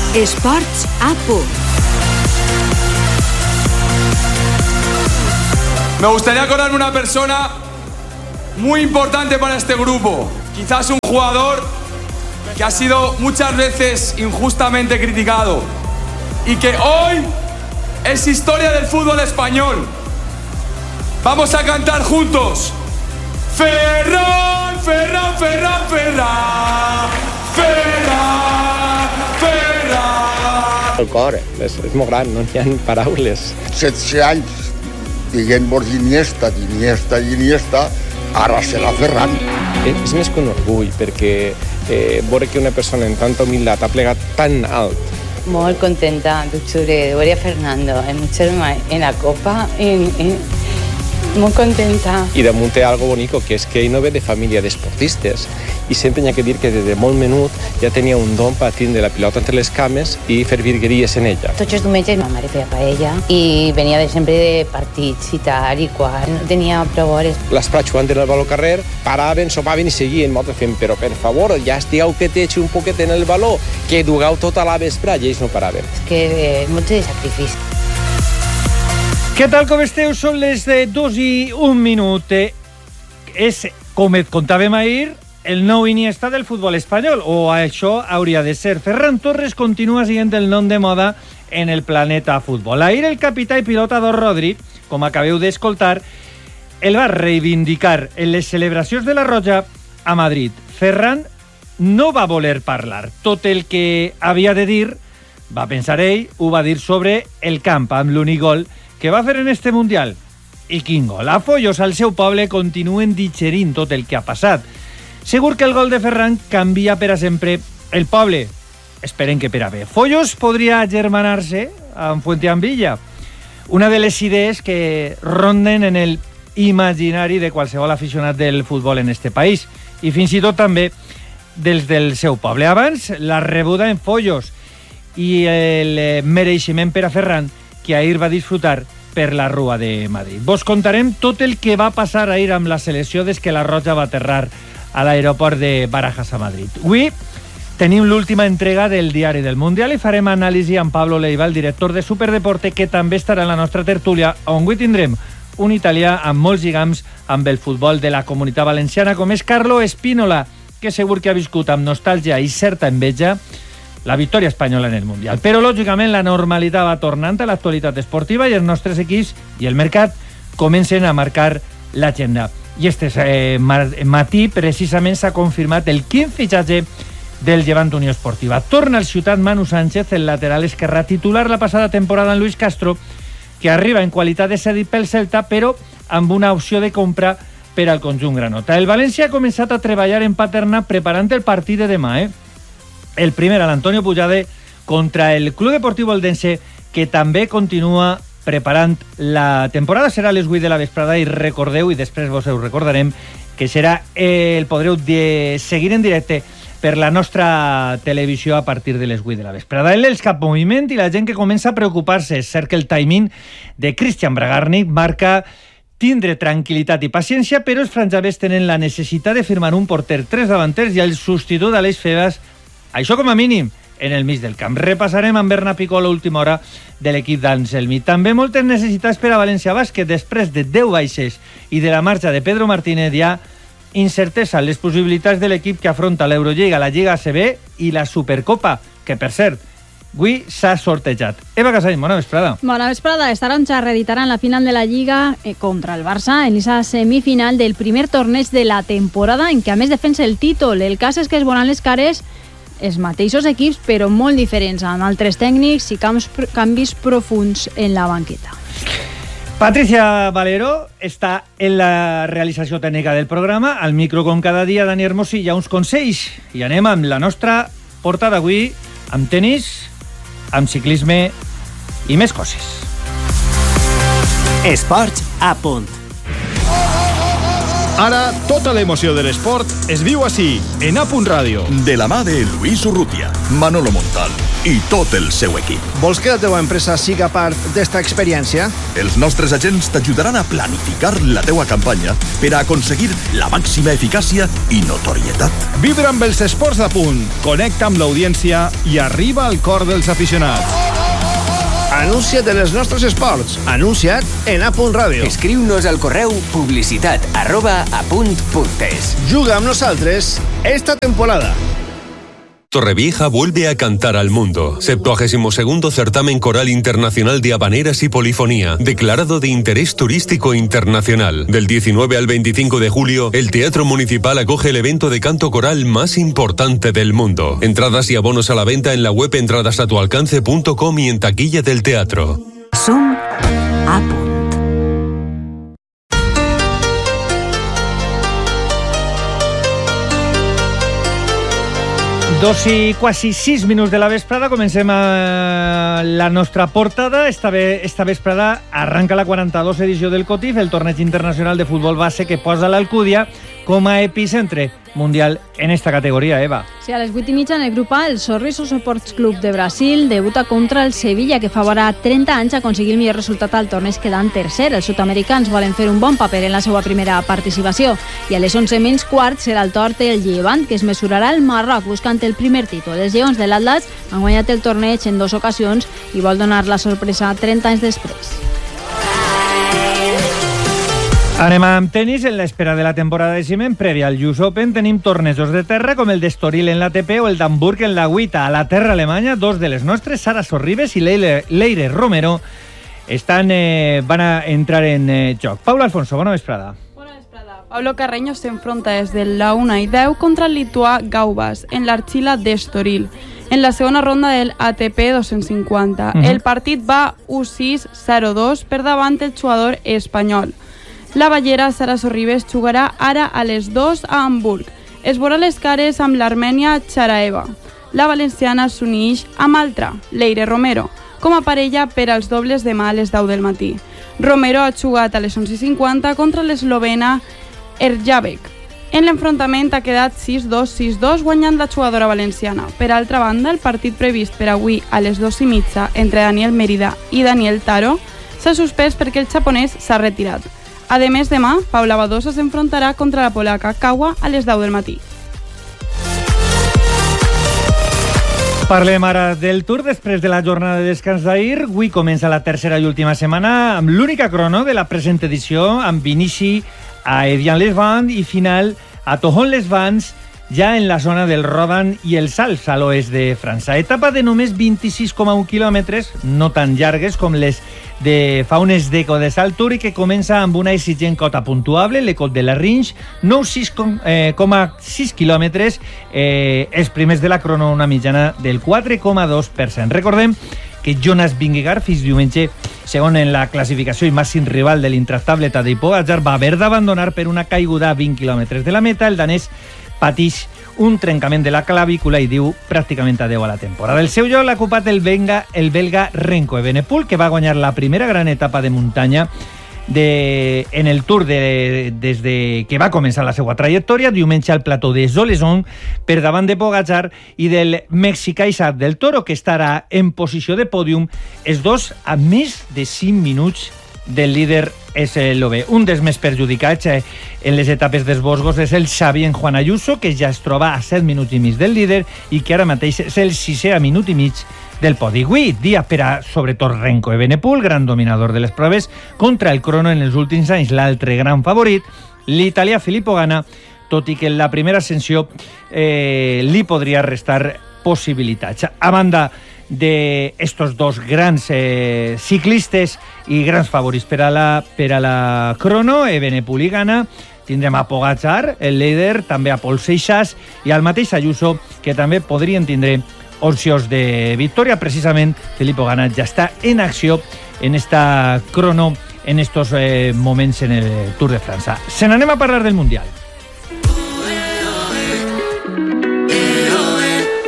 Esports a punt. Me gustaría acordarme una persona muy importante para este grupo. Quizás un jugador que ha sido muchas veces injustamente criticado y que hoy es historia del fútbol español. Vamos a cantar juntos. Ferran, Ferran, Ferran, Ferran, Ferran, Ferran. El cor és molt gran, no hi ha paraules. 16 anys dient-nos Iniesta, ara serà Ferran. És més que un orgull, perquè veure que una persona en tanta humilitat ha plegat tan alt. Molt contenta, de ver a Fernando en la Copa, molt contenta. I damunt té algo bonico, que és que ell no ve de família d'esportistes i sempre hi ha que dir que des de molt menut ja tenia un don per tindre la pilota entre les cames i fer virgueries en ella. Tots els diumenges ma mare feia paella i venia sempre de partits i tal i qual. No tenia prou hores. Les prats jugant en el baló carrer, paraven, sopaven i seguien. Moltes fent, però per favor, ja estigueu que t'echi un poquet en el baló, que dugueu tota la vespre i ells no paraven. És que molt de sacrifici. Què tal, com esteu? Són les 2 i 1 minut. És, com et contàvem ahir, el nou Iniesta del futbol espanyol, o això hauria de ser. Ferran Torres continua sent el nom de moda en el planeta futbol. Ahir el capità i pilota d'Or Rodri, com acabeu d'escoltar, el va reivindicar en les celebracions de la Roja a Madrid. Ferran no va voler parlar. Tot el que havia de dir, va pensar ell, ho va dir sobre el camp, amb l'únic gol que va fer en este Mundial. I quin gol. A Foios, al seu poble, continuen digerint tot el que ha passat. Segur que el gol de Ferran canvia per a sempre el poble. Esperem que per a bé. Foios podria agermanar-se amb Fuenteambilla. Una de les idees que ronden en el imaginari de qualsevol aficionat del futbol en este país. I fins i tot també dels del seu poble. Abans, la rebuda en Foios i el mereixement per a Ferran, que ahir va disfrutar per la Rua de Madrid. Vos contarem tot el que va passar ahir amb la selecció des que la Roja va aterrar a l'aeroport de Barajas a Madrid. Avui tenim l'última entrega del diari del Mundial i farem anàlisi amb Pablo Leiva, el director de Superdeporte, que també estarà en la nostra tertúlia, on avui tindrem un italià amb molts lligams amb el futbol de la Comunitat Valenciana, com és Carlo Espínola, que segur que ha viscut amb nostàlgia i certa enveja la victòria espanyola en el Mundial. Però, lògicament, la normalitat va tornant a l'actualitat esportiva i els nostres equips i el mercat comencen a marcar l'agenda. I este matí, precisament, s'ha confirmat el quin fitxatge del Llevant Unió Esportiva. Torna al Ciutat Manu Sánchez, el lateral esquerrà titular la passada temporada en Luis Castro, que arriba en qualitat de cedit pel Celta, però amb una opció de compra per al conjunt granota. El València ha començat a treballar en Paterna preparant el partit de demà, El primer a l'Antonio Pujade contra el Club Deportiu Eldense, que també continua preparant la temporada. Serà a les 8 de la vesprada i recordeu, i després vos ho recordarem, que serà el podreu seguir en directe per la nostra televisió a partir de les 8 de la vesprada. Els cap moviment i la gent que comença a preocupar-se. És cert que el timing de Christian Bragarnik marca tindre tranquil·litat i paciència, però els franjavers tenen la necessitat de firmar un porter, 3 davanters i el substitut d'Aleix Febas. Això com a mínim en el mig del camp. Repassarem amb Berna Picó l'última hora de l'equip d'Anselmi. També moltes necessitats per a València Bàsquet. Després de 10 baixes i de la marxa de Pedro Martínez, hi ha incertesa en les possibilitats de l'equip que afronta l'Eurolliga, la Lliga ACB i la Supercopa, que, per cert, avui s'ha sortejat. Eva Casany, bona vesprada. Bona vesprada. Els taronja reeditaran la final de la Lliga contra el Barça en la semifinal del primer torneig de la temporada en què a més defensa el títol. El cas és que es veuran les cares els mateixos equips, però molt diferents, amb altres tècnics i canvis profuns en la banqueta. Patricia Valero està en la realització tècnica del programa. Al micro, com cada dia, Dani Hermosilla, uns consells. I anem amb la nostra portada d'avui, amb tenis, amb ciclisme i més coses. Esports a punt. Ara, tota l'emoció de l'esport es viu així, en A.Radio. De la mà de Lluís Urrutia, Manolo Montal i tot el seu equip. Vols que la teva empresa siga part d'esta experiència? Els nostres agents t'ajudaran a planificar la teua campanya per a aconseguir la màxima eficàcia i notorietat. Vibra amb els esports d'Apunt, connecta amb l'audiència i arriba al cor dels aficionats. Anuncia't en els nostres esports. Anuncia't en A.Radio. Escriu-nos al correu publicitat@apunt.es. Juga amb nosaltres esta temporada. Torrevieja vuelve a cantar al mundo. 72º Certamen Coral Internacional de Habaneras y Polifonía, declarado de interés turístico internacional. Del 19 al 25 de julio, el Teatro Municipal acoge el evento de canto coral más importante del mundo. Entradas y abonos a la venta en la web entradasatualcance.com y en taquilla del teatro. Som a punt. 2 i quasi 6 minuts de la vesprada, comencem la nostra portada. Esta vesprada arranca la 42 edició del COTIF, el torneig internacional de futbol base que posa l'Alcúdia com a epicentre mundial en esta categoria, Eva. Sí, a les 8:30 en el grup A, el Sorrisos Sports Club de Brasil debuta contra el Sevilla, que fa vora 30 anys aconseguir el millor resultat al torneig quedant tercer. Els sud-americans volen fer un bon paper en la seva primera participació. I a les 11:15 serà el torn del Llevant, que es mesurarà al Marroc buscant el primer títol. Els lleons de l'Atlas han guanyat el torneig en 2 ocasions i vol donar la sorpresa 30 anys després. Anem amb tenis. En l'espera de la temporada de ciment prèvia al US Open tenim tornejos de terra com el d'Estoril en l'ATP o el d'Hamburg en la WTA. A la terra alemanya, dos de les nostres, Sara Sorribes i Leire Romero, van a entrar en joc. Paula Alfonso, bona vesprada. Pablo Carreño s'enfronta des de la 1:10 contra el lituà Gaubas en l'Archila d'Estoril, en la segona ronda del ATP 250. El partit va 1-6-0-2 per davant el jugador espanyol. La ballera Sara Sorribes jugarà ara a les 2 a Hamburg. Es veurà les cares amb l'Armènia Charaeva. La valenciana s'uneix amb altra, Leire Romero, com a parella per als dobles demà a les 10 del matí. Romero ha jugat a les 11:50 contra l'eslovena Erjavec. En l'enfrontament ha quedat 6-2-6-2 guanyant la jugadora valenciana. Per altra banda, el partit previst per avui a les 2:30 entre Daniel Mérida i Daniel Taro s'ha suspès perquè el japonès s'ha retirat. A més, demà, Paula Badosa s'enfrontarà contra la polaca Kawa a les 10 del matí. Parlem ara del Tour després de la jornada de descans d'ahir. Avui comença la tercera i última setmana amb l'única crono de la present edició, amb inici a Evian-les-Bains i final a Toulon-les-Bains, ja en la zona del Rodan i el Sals, a l'oest de França. Etapa de només 26,1 quilòmetres, no tan llargues com les de fa unes dècades al Tour, i que comença amb una exigent cota puntuable, l'Ecot de la Ringe, 9,6 quilòmetres, els primers de la crono una mitjana del 4,2%. Recordem que Jonas Vingegaard, fins diumenge segon en la classificació i màxim rival de l'intractable Tadej Pogačar, va haver d'abandonar per una caiguda a 20 quilòmetres de la meta. El danès patix un trencament de la clavícula i diu pràcticament adeu a la temporada. El seu lloc l'ha ocupat el belga Remco Evenepoel, que va guanyar la primera gran etapa de muntanya en el Tour des de que va començar la seva trajectòria, diumenge al plató de Zolezon, per davant de Pogačar i del mexicà Isaac del Toro, que estarà en posició de pòdium, els dos a més de 5 minuts del líder eslovè. Un dels més perjudicats en les etapes dels Vosgos és el Xavi en Juan Ayuso, que ja es troba a 7 minuts i mig del líder i que ara mateix és el 6è a minut i mig del podi. Avui, dia per a, sobretot, Remco Evenepoel, gran dominador de les proves, contra el crono en els últims anys, l'altre gran favorit, l'italià Filippo Ganna, tot i que en la primera ascensió li podria restar possibilitats. A banda d'estos dos grans ciclistes i grans favorits per a la crono, Evenepoel i Ganna, tindrem a Pogačar, el líder, també a Pol Seixas i al mateix Ayuso, que també podrien tindre opcions de victòria. Precisament, Filippo Ganna ja està en acció en esta crono en estos moments en el Tour de França. Se n'anem a parlar del Mundial.